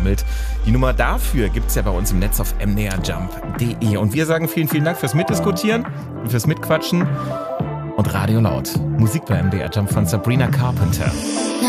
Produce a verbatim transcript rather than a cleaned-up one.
gesammelt. Die Nummer dafür gibt's ja bei uns im Netz auf m d r jump punkt d e. Und wir sagen vielen, vielen Dank fürs Mitdiskutieren und fürs Mitquatschen. Und Radio Laut. Musik bei M D R Jump von Sabrina Carpenter.